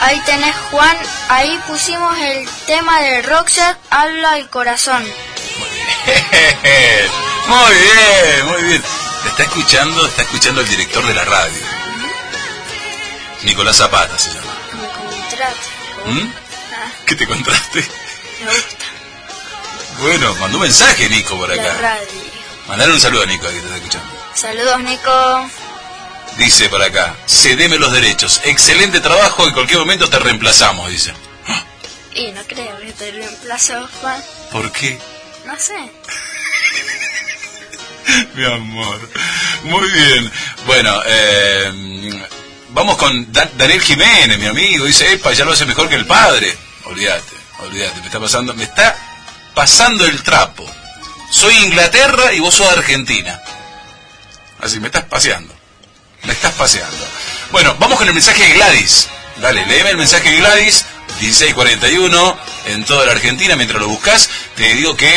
Ahí tenés, Juan. Ahí pusimos el tema de Roxette, Habla el Corazón. Muy bien, muy bien. Te está escuchando el director de la radio. Nicolás Zapata se llama. Me contrate. ¿Qué te contraste? Me gusta. Bueno, mandó un mensaje Nico por acá. La radio. Mandale un saludo a Nico, que te está escuchando. Saludos, Nico. Dice por acá, cedeme los derechos. Excelente trabajo, en cualquier momento te reemplazamos, dice. Y no creo que te reemplazo, Juan. ¿Por qué? No sé. Mi amor. Muy bien. Bueno, vamos con Daniel Jiménez, mi amigo. Dice, epa, ya lo hace mejor que el padre. Olvídate. Me está pasando el trapo. Soy Inglaterra y vos sos Argentina. Así, me estás paseando. Bueno, vamos con el mensaje de Gladys. Dale, léeme el mensaje de Gladys, 1641, en toda la Argentina. Mientras lo buscas, te digo que